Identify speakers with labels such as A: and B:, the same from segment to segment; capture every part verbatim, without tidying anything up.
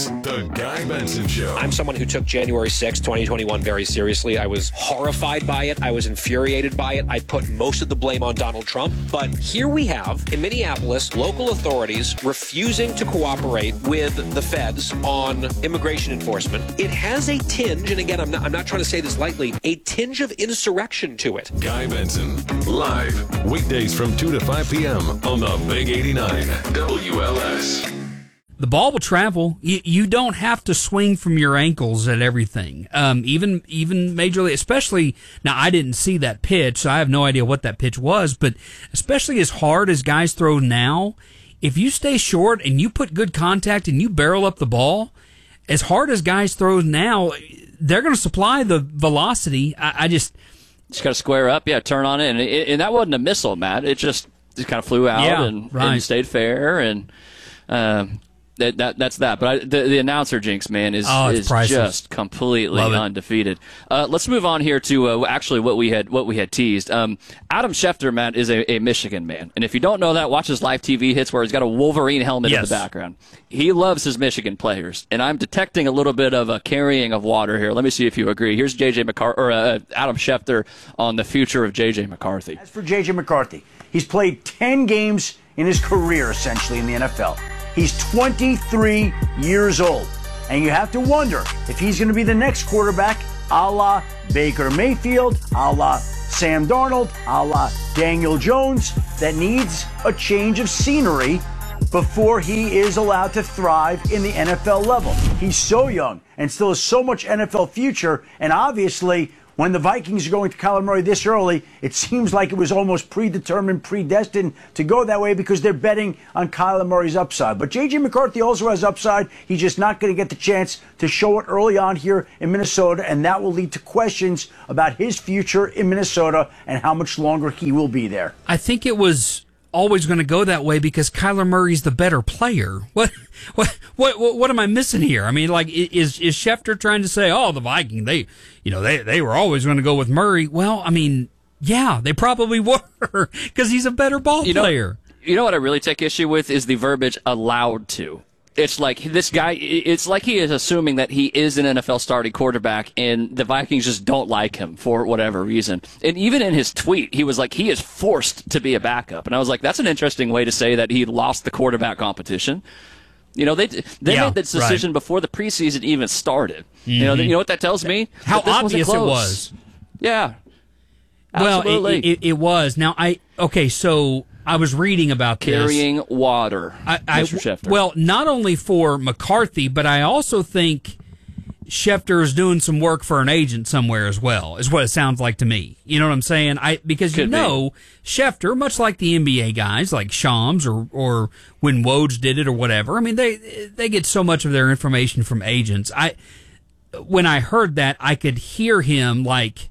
A: The Guy Benson Show.
B: I'm someone who took January sixth, twenty twenty-one very seriously. I was horrified by it. I was infuriated by it. I put most of the blame on Donald Trump. But here we have, in Minneapolis, local authorities refusing to cooperate with the feds on immigration enforcement. It has a tinge, and again, I'm not, I'm not trying to say this lightly, a tinge of insurrection to it.
A: Guy Benson, live, weekdays from two to five p.m. on the Big eighty-nine W L S.
C: The ball will travel. You, you don't have to swing from your ankles at everything. Um, even even Major League, especially, now I didn't see that pitch, so I have no idea what that pitch was, but especially as hard as guys throw now, if you stay short and you put good contact and you barrel up the ball, as hard as guys throw now, they're going to supply the velocity. I, I just...
D: Just got to square up, yeah, turn on it. And, it. and that wasn't a missile, Matt. It just, just kind of flew out
C: yeah,
D: and,
C: right.
D: and stayed fair. And... Um, That, that that's that, but I, the, the announcer jinx, man, is
C: oh,
D: is just completely undefeated. Uh, let's move on here to uh, actually what we had what we had teased. Um, Adam Schefter, Matt, is a, a Michigan man, and if you don't know that, watch his live T V hits where he's got a Wolverine helmet
C: yes.
D: in the background. He loves his Michigan players, and I'm detecting a little bit of a carrying of water here. Let me see if you agree. Here's J J McCarthy or uh, Adam Schefter on the future of J J McCarthy.
E: As for J J McCarthy, he's played ten games in his career essentially in the N F L. He's twenty-three years old, and you have to wonder if he's going to be the next quarterback a la Baker Mayfield, a la Sam Darnold, a la Daniel Jones, that needs a change of scenery before he is allowed to thrive in the N F L level. He's so young and still has so much N F L future, and obviously when the Vikings are going to Kyler Murray this early, it seems like it was almost predetermined, predestined to go that way because they're betting on Kyler Murray's upside. But J J McCarthy also has upside. He's just not going to get the chance to show it early on here in Minnesota, and that will lead to questions about his future in Minnesota and how much longer he will be there.
C: I think it was always going to go that way because Kyler Murray's the better player. What, what, what, what, what am I missing here? I mean, like, is is Schefter trying to say, oh, the Viking, they, you know, they they were always going to go with Murray? Well, I mean, yeah, they probably were because he's a better ball
D: you know,
C: player.
D: You know what I really take issue with is the verbiage "allowed to." It's like this guy, it's like he is assuming that he is an N F L starting quarterback and the Vikings just don't like him for whatever reason. And even in his tweet, he was like, he is forced to be a backup. And I was like, that's an interesting way to say that he lost the quarterback competition. You know, they they
C: yeah,
D: made this decision
C: right.
D: before the preseason even started.
C: Mm-hmm.
D: You know, you know what that tells me?
C: How
D: that
C: obvious it
D: close.
C: was.
D: Yeah. Absolutely.
C: Well, it, it, it was. Now, I, okay, so I was reading about this.
D: Carrying water,
C: I, I,
D: Mister Schefter.
C: Well, not only for McCarthy, but I also think Schefter is doing some work for an agent somewhere as well, is what it sounds like to me. You know what I'm saying? I Because
D: Could
C: you know,
D: be.
C: Schefter, much like the N B A guys, like Shams or, or when Woj did it or whatever, I mean, they they get so much of their information from agents. I When I heard that, I could hear him, like,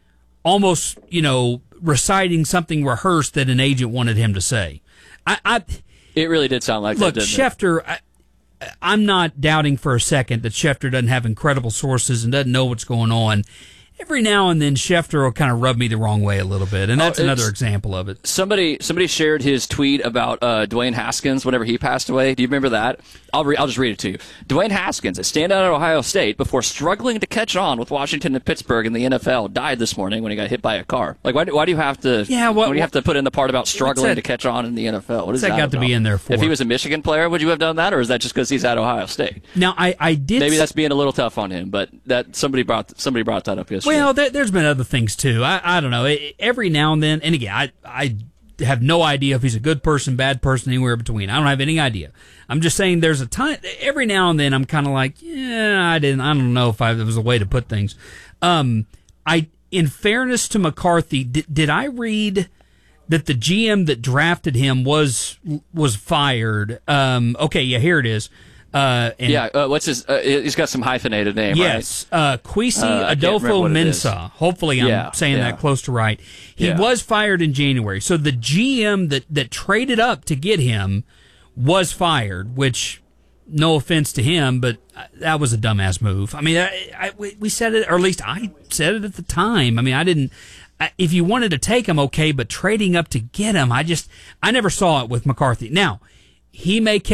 C: almost, you know, reciting something rehearsed that an agent wanted him to say. I, I
D: It really did sound like
C: look,
D: that, didn't
C: Schefter, I, I'm not doubting for a second that Schefter doesn't have incredible sources and doesn't know what's going on. Every now and then, Schefter will kind of rub me the wrong way a little bit, and that's
D: oh,
C: another example of it.
D: Somebody somebody shared his tweet about uh, Dwayne Haskins whenever he passed away. Do you remember that? I'll re- I'll just read it to you. Dwayne Haskins, a standout at Ohio State before struggling to catch on with Washington and Pittsburgh in the N F L, died this morning when he got hit by a car. Like, why do, why do you have to?
C: Yeah, what,
D: why do you have to put in the part about struggling
C: that,
D: to catch on in the N F L? What is
C: that,
D: that
C: got
D: about?
C: to be in there for?
D: If he was a Michigan player, would you have done that, or is that just because he's at Ohio State?
C: Now, I, I did.
D: Maybe that's being a little tough on him, but that somebody brought somebody brought that up yesterday.
C: Well, there, there's been other things too. I, I don't know. It, every now and then, and again, I I have no idea if he's a good person, bad person, anywhere between. I don't have any idea. I'm just saying there's a time. Every now and then, I'm kind of like, yeah, I didn't. I don't know if I, there was a way to put things. Um, I, in fairness to McCarthy, did, did I read that the G M that drafted him was was fired? Um, okay, yeah, here it is. Uh, and
D: yeah, uh, what's his? Uh, he's got some hyphenated name,
C: yes,
D: right?
C: uh, Kwesi
D: uh,
C: Adolfo Mensah. Hopefully, I'm
D: yeah,
C: saying
D: yeah.
C: that close to right. He
D: yeah.
C: was fired in January, so the G M that that traded up to get him was fired. Which, no offense to him, but that was a dumbass move. I mean, I, I, we said it, or at least I said it at the time. I mean, I didn't. If you wanted to take him, okay, but trading up to get him, I just I never saw it with McCarthy. Now, he may.